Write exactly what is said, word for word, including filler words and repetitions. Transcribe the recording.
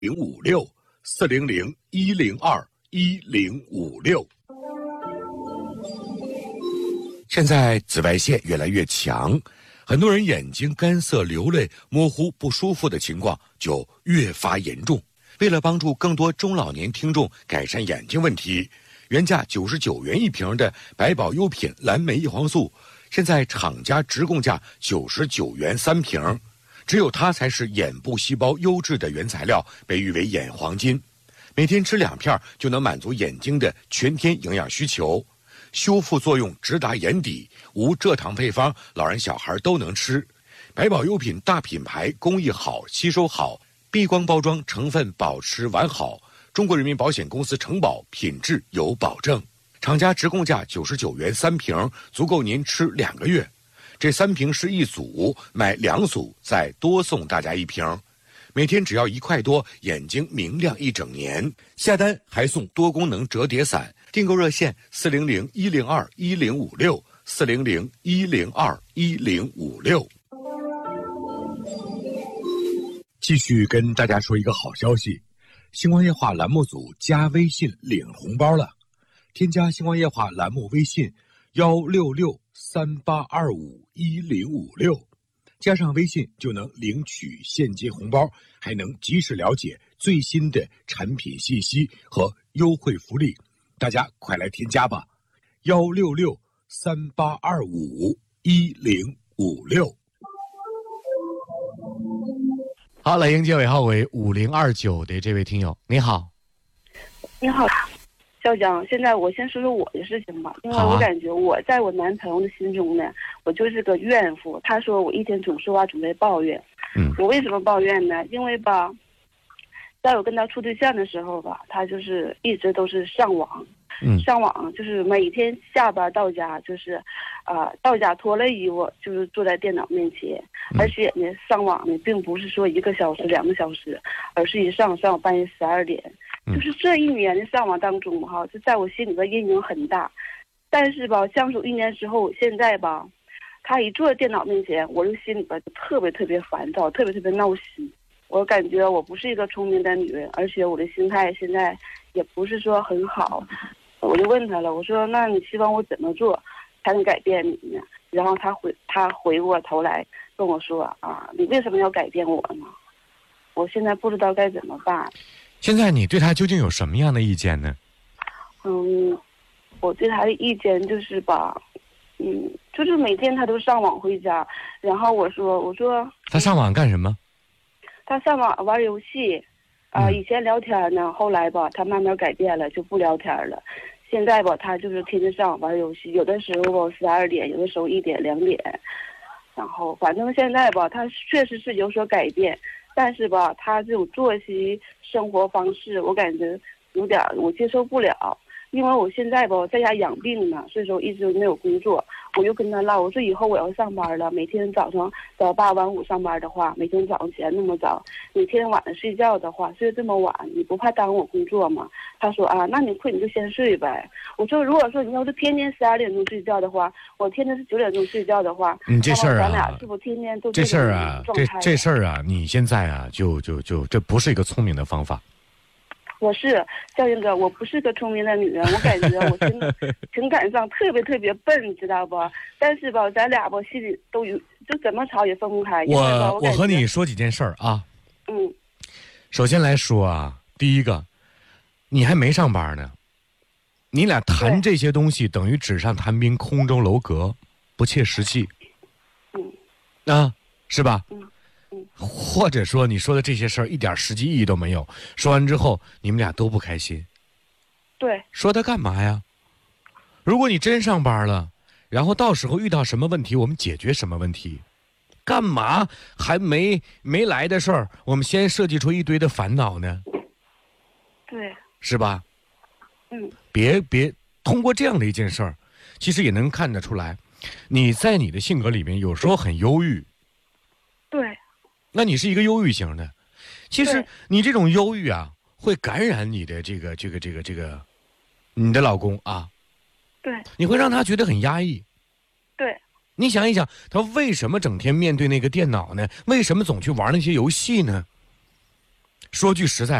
零五六四零零一零二一零五六。现在紫外线越来越强，很多人眼睛干涩、流泪、模糊、不舒服的情况就越发严重。为了帮助更多中老年听众改善眼睛问题，原价九十九元一瓶的百宝优品蓝莓异黄素，现在厂家直供价九十九元三瓶，只有它才是眼部细胞优质的原材料，被誉为眼黄金。每天吃两片就能满足眼睛的全天营养需求，修复作用直达眼底，无蔗糖配方，老人小孩都能吃。百宝优品大品牌，工艺好，吸收好，避光包装，成分保持完好。中国人民保险公司承保，品质有保证。厂家直供价九十九元三瓶，足够您吃两个月。这三瓶是一组，买两组再多送大家一瓶。每天只要一块多，眼睛明亮一整年。下单还送多功能折叠伞，订购热线四零零一零二一零五六四零零一零二一零五六。继续跟大家说一个好消息，星光夜话栏目组加微信领红包了。添加星光夜话栏目微信幺六六三八二五一零五六，加上微信就能领取现金红包，还能及时了解最新的产品信息和优惠福利。大家快来添加吧，幺六六三八二五一零五六。 好，来迎接尾号为五零二九的这位听友，你好。 你好，校长，现在我先说说我的事情吧，因为我感觉我在我男朋友的心中呢，我就是个怨妇。他说我一天总说话总在抱怨，嗯，我为什么抱怨呢？因为吧，在我跟他处对象的时候吧，他就是一直都是上网，嗯，上网就是每天下班到家就是，呃，到家脱了衣服就是坐在电脑面前，嗯，而且呢，上网呢并不是说一个小时、两个小时，而是一上上到半夜十二点。就是这一年的上网当中哈，就在我心里边阴影很大。但是吧，相处一年之后，现在吧，他一坐在电脑面前，我就心里边就特别特别烦躁，特别特别闹心。我感觉我不是一个聪明的女人，而且我的心态现在也不是说很好。我就问他了，我说那你希望我怎么做才能改变你呢？然后他回他回过头来跟我说啊，你为什么要改变我呢？我现在不知道该怎么办。 现在你对他究竟有什么样的意见呢？ 嗯，我对他的意见就是吧，嗯，就是每天他都上网回家，然后我说我说他上网干什么？ 他上网玩游戏，啊、呃，以前聊天呢，后来吧，他慢慢改变了，就不聊天了。现在吧，他就是天天上网玩游戏，有的时候吧十二点，有的时候一点两点，然后反正现在吧，他确实是有所改变。但是吧，他这种作息生活方式，我感觉有点我接受不了。因为我现在吧在家养病呢，所以说一直没有工作。我就跟他唠，我说以后我要上班了，每天早上早八晚五上班的话，每天早上起来那么早，每天晚上睡觉的话睡这么晚，你不怕耽误我工作吗？他说啊，那你困你就先睡呗。我说如果说你要是天天十二点钟睡觉的话，我天天是九点钟睡觉的话， 你这事儿啊， 咱俩是不是天天都这事儿啊，这这事儿啊，你现在啊，就就就这不是一个聪明的方法。 我是教英哥，我不是个聪明的女人，我感觉我情情感上特别特别笨，知道不？但是吧，咱俩吧心里都有，就怎么吵也分不开。 我我我和你说几件事儿啊。 嗯。 首先来说啊，第一个，你还没上班呢，你俩谈这些东西等于纸上谈兵，空中楼阁，不切实际。 嗯。 啊，是吧？ 嗯。 或者说你说的这些事儿一点实际意义都没有，说完之后你们俩都不开心。 对。 说它干嘛呀？如果你真上班了，然后到时候遇到什么问题，我们解决什么问题。干嘛还没没来的事儿，我们先设计出一堆的烦恼呢？ 对。 是吧？ 嗯。 别别通过这样的一件事儿，其实也能看得出来，你在你的性格里面有时候很忧郁。 对。 那你是一个忧郁型的，其实你这种忧郁啊，会感染你的这个这个这个这个，你的老公啊， 对， 你会让他觉得很压抑。 对， 你想一想，他为什么整天面对那个电脑呢？为什么总去玩那些游戏呢？ 说句实在